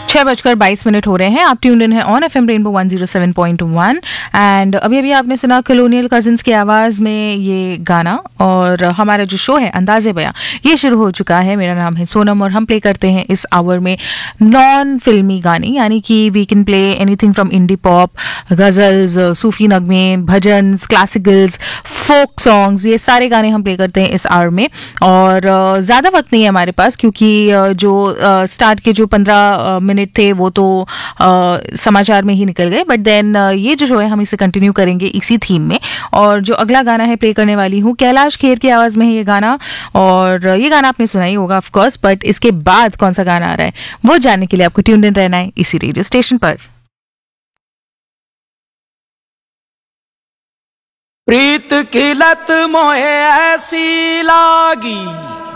6:22 हो रहे हैं। आप ट्यून्ड इन है ऑन एफएम रेनबो 107.1 एंड अभी अभी आपने सुना कॉलोनियल कजिन्स की आवाज़ में ये गाना। और हमारा जो शो है अंदाज़े बयां ये शुरू हो चुका है। मेरा नाम है सोनम और हम प्ले करते हैं इस आवर में नॉन फिल्मी गाने, यानी कि we can play anything from indie pop, ghazals, सूफी नगमे, भजन्स, क्लासिकल्स, फोक सॉन्ग्स, ये सारे गाने हम प्ले करते हैं इस आवर में। और ज़्यादा वक्त नहीं है हमारे पास क्योंकि जो स्टार्ट के जो 15 मिनट थे वो तो समाचार में ही निकल गए, बट देन ये जो शो है हम इसे कंटिन्यू करेंगे इसी थीम में। और जो अगला गाना है प्ले करने वाली हूँ, कैलाश खेर की आवाज़ में है ये गाना। और ये गाना आपने सुना ही होगा ऑफ कोर्स, बट इसके बाद कौन सा गाना आ रहा है वो जानने के लिए आपको ट्यून्ड इन रहना है इसी रेडियो स्टेशन पर। प्रीत की लत मोहे ऐसी लागी